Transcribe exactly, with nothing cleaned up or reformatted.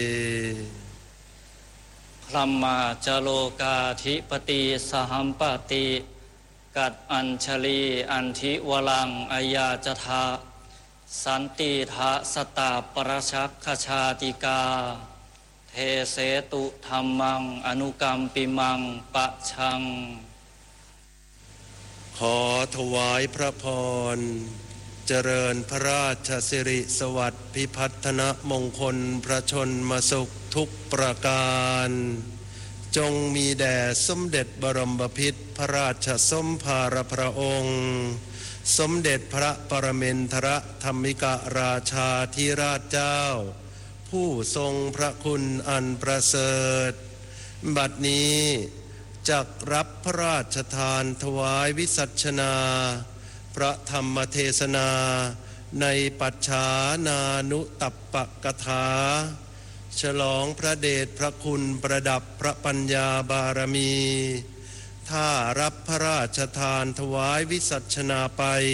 พรัมมาจโลกาธิปติสหัมปติกัดอัญชลีอันธิวลังอายาจทาสันติทะสตาปรชักขชาติกาเทเสตุธัมมังอนุกัมปิมังปะชังขอถวายพระพรเจริญพระราชสิริสวัสดิ์พิพัฒนมงคลพระชนมสุขทุกประการจงมีแด่สมเด็จบรมพิตรพระราชสมภารพระองค์สมเด็จพระปรมินทรธรรมิกราชาธิราชเจ้าผู้ทรงพระคุณอันประเสริฐบัดนี้จักรับพระราชทานถวายวิสัชนาพระธรรมเทศนาในปัจฉานานุตัปปกถาฉลองพระเดชพระคุณประดับพระปัญญาบารมีถ้ารับพระราชทานถวายวิสัชนาไป